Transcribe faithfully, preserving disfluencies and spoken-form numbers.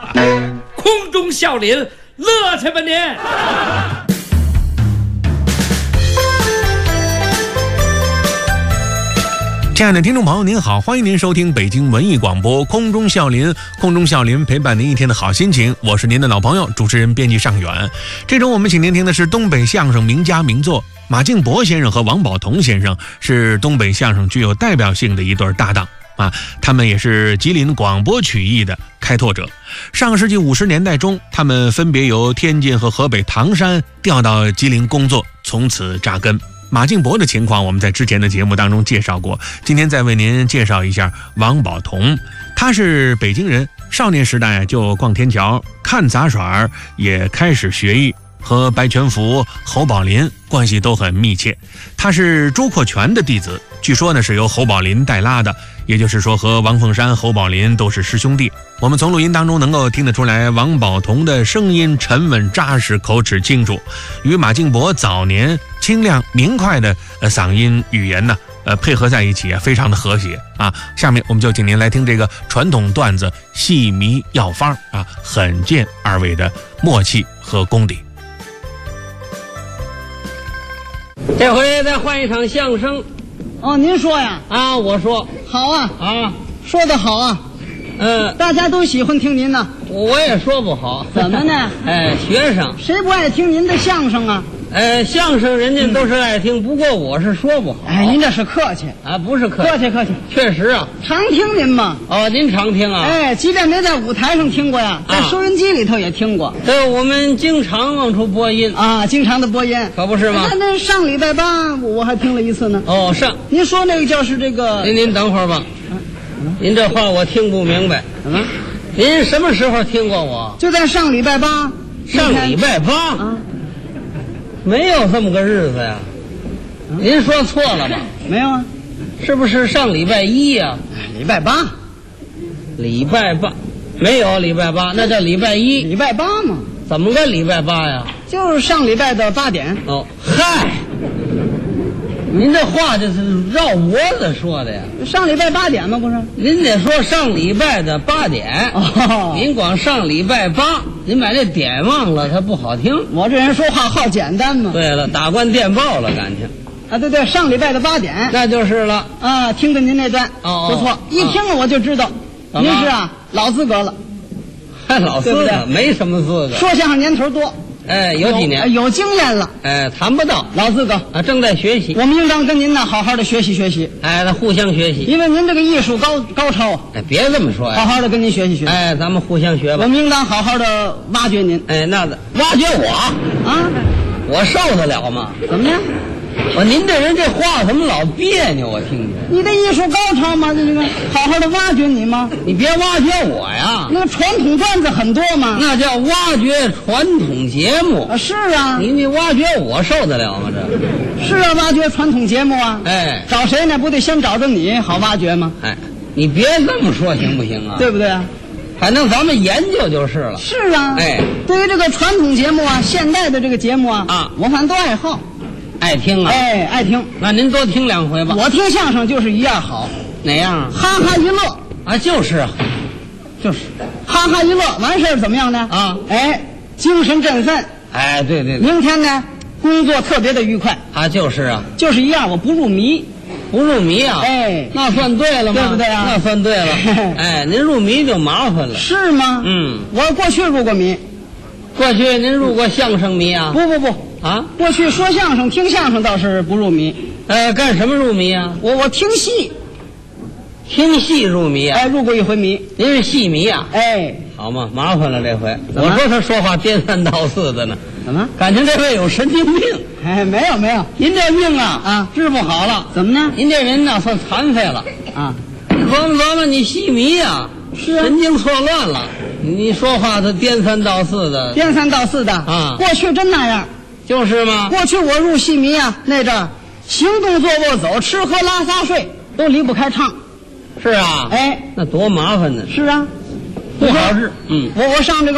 空中笑林，乐去吧您！ 亲爱的听众朋友您好，欢迎您收听北京文艺广播空中笑林，空中笑林陪伴您一天的好心情，我是您的老朋友主持人编辑尚远。这周我们请您听的是东北相声名家名作，马敬博先生和王宝同先生是东北相声具有代表性的一对搭档啊，他们也是吉林广播曲艺的开拓者。上个世纪五十年代中，他们分别由天津和河北唐山调到吉林工作，从此扎根。马敬博的情况我们在之前的节目当中介绍过，今天再为您介绍一下王宝同。他是北京人，少年时代就逛天桥看杂耍，也开始学艺，和白全福、侯宝林关系都很密切。他是朱扩全的弟子，据说呢是由侯宝林带拉的，也就是说和王凤山、侯宝林都是师兄弟。我们从录音当中能够听得出来，王宝同的声音沉稳扎实，口齿清楚，与马敬博早年清亮明快的呃嗓音语言呢呃配合在一起啊，非常的和谐啊。下面我们就请您来听这个传统段子戏迷药方啊，很见二位的默契和功底。 这回再换一场相声。 哦，您说呀？ 啊，我说好啊， 啊， 说得好啊， 嗯， 大家都喜欢听您呢。 我也说不好。 怎么呢？ 哎，学生， 谁不爱听您的相声啊？ 呃，相声人家都是爱听，不过我是说不好。 哎，您这是客气啊，不是客气， 客气客气， 确实啊， 常听您嘛。 哦，您常听啊？ 哎，即便没在舞台上听过呀，在收音机里头也听过。 对，我们经常往出播音啊，经常的播音， 可不是吗？ 那那上礼拜八我还听了一次呢。 哦，上， 您说那个就是这个？ 您您等会儿吧，您这话我听不明白。 怎么？ 您什么时候听过我？ 就在上礼拜八。 上礼拜八啊。 没有这么个日子呀，您说错了吧？ 没有啊， 是不是上礼拜一呀？ 礼拜八， 礼拜八没有礼拜八，那叫礼拜一。 礼拜八嘛？ 怎么个礼拜八呀？ 就是上礼拜的八点。 哦，嗨，您这话这是绕脖子说的呀？ 上礼拜八点吗？不是？ 您得说上礼拜的八点。 哦， 您光上礼拜八，您把这点忘了，它不好听。 我这人说话好简单嘛。 对了，打惯电报了，感情。 啊，对对，上礼拜的八点， 那就是了。 啊，听着您那段， 哦， 不错，一听了我就知道， 哦、 您是啊老资格了。 还老资格？对对没什么资格。 说相声年头多。 哎，有几年有，有经验了。 哎，谈不到老资格啊，正在学习。 我们应当跟您呢好好的学习学习。 哎，那互相学习， 因为您这个艺术高高超啊。 哎，别这么说呀， 好好的跟您学习学习。 哎，咱们互相学吧。 我们应当好好的挖掘您。 哎，那挖掘我啊， 我受得了吗？ 怎么样？ 我您这人这话怎么老别扭？我听着， 你的艺术高超吗？这个好好的挖掘你吗？ 你别挖掘我呀！ 那个传统段子很多吗？ 那叫挖掘传统节目啊！是啊， 你你挖掘我受得了吗？这是啊，挖掘传统节目啊！ 哎， 找谁呢？不得先找着你好挖掘吗？ 哎，你别这么说行不行啊？ 对不对啊？ 反正咱们研究就是了。 是啊， 哎， 对于这个传统节目啊，现代的这个节目啊， 啊， 我反正都爱好。 爱听啊！ 哎，爱听。 那您多听两回吧。 我听相声就是一样好。 哪样啊？ 哈哈一乐啊，就是啊，就是哈哈一乐，完事儿怎么样呢？ 啊， 哎，精神振奋。 哎，对对对。 明天呢，工作特别的愉快。 啊，就是啊， 就是一样，我不入迷， 不入迷啊。 哎， 那算对了吗？ 对不对啊？ 那算对了。哎，您入迷就麻烦了。 是吗？ 嗯， 我过去入过迷。 过去您入过相声迷啊？ 不不不。 啊， 过去说相声、听相声倒是不入迷， 呃，干什么入迷啊？ 我我听戏， 听戏入迷啊？ 哎，入过一回迷。 您是戏迷啊？ 哎， 好嘛，麻烦了这回。我说他说话颠三倒四的呢。 怎么？ 感情这位有神经病？ 哎，没有没有， 您这病啊啊治不好了。 怎么呢？ 您这人呢算残废了啊！ 琢磨琢磨，你戏迷啊， 是啊， 神经错乱了。你说话他颠三倒四的， 颠三倒四的啊！ 过去真那样。 就是吗？ 过去我入戏迷啊，那阵儿行动坐卧走吃喝拉撒睡都离不开唱。 是啊， 哎， 那多麻烦呢。 是啊， 不好治。嗯， 我我上这个。